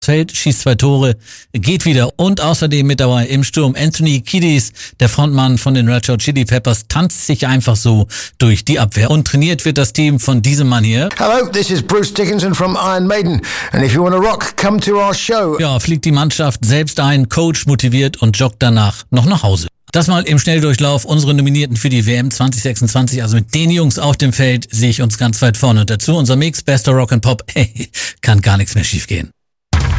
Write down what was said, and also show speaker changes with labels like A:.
A: Feld, schießt 2 Tore, geht wieder und außerdem mit dabei im Sturm Anthony Kiedis, der Frontmann von den Red Hot Chili Peppers, tanzt sich einfach so durch die Abwehr. Und trainiert wird das Team von diesem Mann hier.
B: Hello, this is Bruce Dickinson from Iron Maiden and if you want to rock, come to our show.
A: Ja, fliegt die Mannschaft selbst ein, Coach motiviert und joggt danach noch nach Hause. Das mal im Schnelldurchlauf, unsere Nominierten für die WM 2026, also mit den Jungs auf dem Feld sehe ich uns ganz weit vorne. Und dazu unser Mix, bester Rock and Pop, kann gar nichts mehr schiefgehen.